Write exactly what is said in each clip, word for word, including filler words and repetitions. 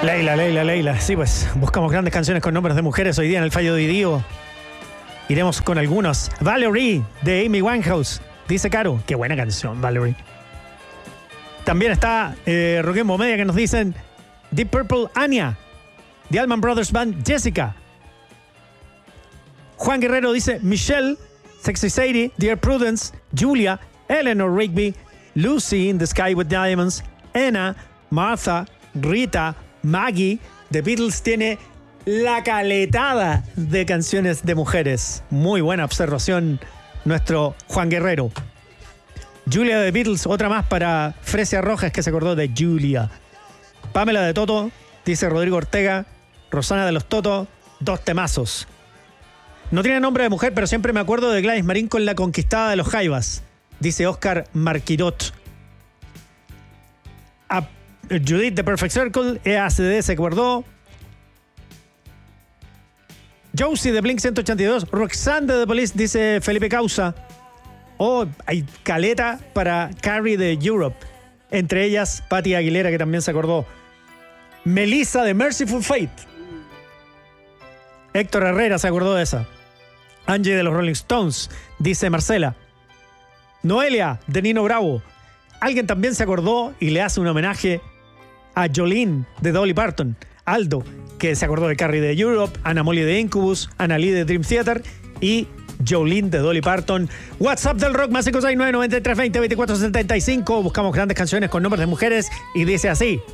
Leila, Leila, Leila. Sí, pues buscamos grandes canciones con nombres de mujeres hoy día en el Fallo de Divo. Iremos con algunos. Valerie, de Amy Winehouse. Dice Caro, qué buena canción, Valerie. También está eh, Roquembo Media, que nos dicen Deep Purple, Anya. The Allman Brothers Band, Jessica. Juan Guerrero dice Michelle, Sexy Sadie, Dear Prudence, Julia, Eleanor Rigby, Lucy in the Sky with Diamonds, Anna, Martha, Rita, Maggie. The Beatles tiene la caletada de canciones de mujeres. Muy buena observación, nuestro Juan Guerrero. Julia de The Beatles, otra más para Fresia Rojas, que se acordó de Julia. Pamela de Toto, dice Rodrigo Ortega. Rosana de los Toto, dos temazos. No tiene nombre de mujer, pero siempre me acuerdo de Gladys Marín con La Conquistada de los Jaivas, dice Oscar Marquirot. A Judith de Perfect Circle, E A C D se acordó. Josie de Blink ciento ochenta y dos, Roxanne de The Police, dice Felipe Causa. Oh, hay caleta para Carrie de Europe. Entre ellas, Patti Aguilera, que también se acordó. Melissa de Merciful Fate. Héctor Herrera se acordó de esa. Angie de los Rolling Stones, dice Marcela. Noelia de Nino Bravo. Alguien también se acordó y le hace un homenaje a Jolene de Dolly Parton. Aldo, que se acordó de Carrie de Europe. Ana Molly de Incubus. Ana Lee de Dream Theater. Y Jolene de Dolly Parton. WhatsApp del rock más cinco seis nueve nueve tres dos cero dos cuatro siete cinco. Buscamos grandes canciones con nombres de mujeres y dice así.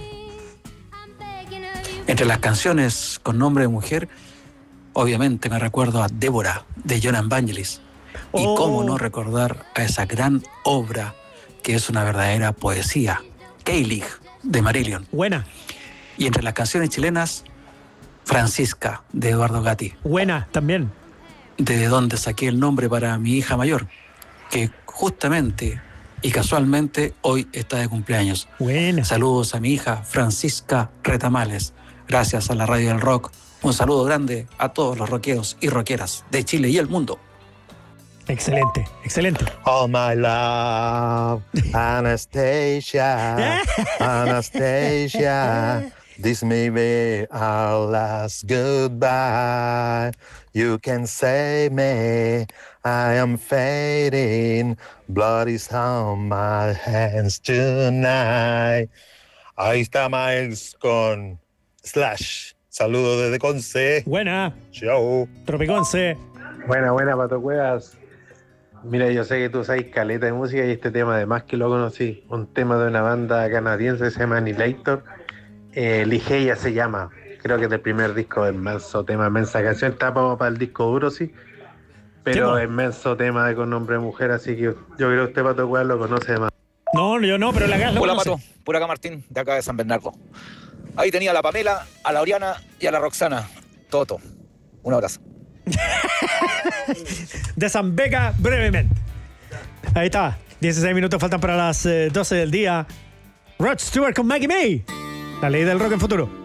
Entre las canciones con nombre de mujer, obviamente me recuerdo a Débora de John Evangelis. Y Oh. cómo no recordar a esa gran obra que es una verdadera poesía, Keilig de Marillion. Buena, Y entre las canciones chilenas, Francisca de Eduardo Gatti, buena también. de donde saqué el nombre para mi hija mayor, que justamente y casualmente hoy está de cumpleaños. Buena. Saludos a mi hija Francisca Retamales. Gracias a la Radio del Rock. Un saludo grande a todos los rockeros y rockeras de Chile y el mundo. Excelente, excelente. All my love, Anastasia, Anastasia. This may be our last goodbye. You can save me, I am fading. Blood is on my hands tonight. Ahí está Miles con Slash. Saludos desde Conce. Buena. Chao. Tropiconce. Buena, buena, Pato Cuevas. Mira, yo sé que tú sabes caleta de música y este tema además que lo conocí. Un tema de una banda canadiense que se llama Annihilator. Eh, Ligeia se llama. Creo que es del primer disco, inmenso tema, inmensa canción. Está para, para el disco duro, sí. Pero ¿Qué, inmenso tema de con nombre de mujer, así que yo creo que usted, Pato Cuevas, lo conoce más. No, yo no, pero la gas lo Hola, conoce. Pato. Por acá Martín, de acá de San Bernardo. Ahí tenía a la Pamela, a la Oriana y a la Roxana. Toto. Un abrazo. De San Beca, brevemente. Ahí está. dieciséis minutos faltan para las eh, doce del día. Rod Stewart con Maggie May. La ley del rock en futuro.